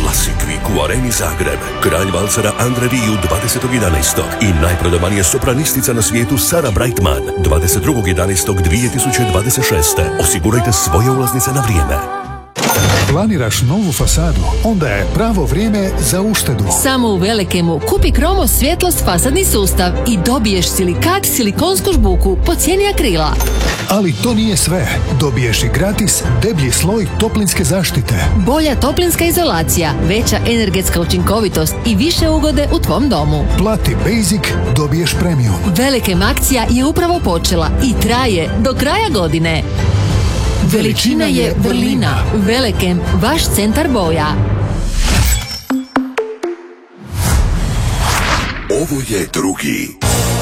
Classic Week u Areni Zagreb. Kralj valcera Andre Rieu 20.11. i najprodavanija sopranistica na svijetu Sara Brightman 22.11.2026. Osigurajte svoje ulaznice na vrijeme. Planiraš novu fasadu? Onda je pravo vrijeme za uštedu. Samo u Velekemu kupi Kromos svjetlost fasadni sustav i dobiješ silikat silikonsku žbuku po cijeni akrila. Ali to nije sve. Dobiješ i gratis deblji sloj toplinske zaštite. Bolja toplinska izolacija, veća energetska učinkovitost i više ugode u tvom domu. Plati Basic, dobiješ Premium. Velekem akcija je upravo počela i traje do kraja godine. Veličina je vrlina. Velekem, vaš centar boja. Ovo je drugi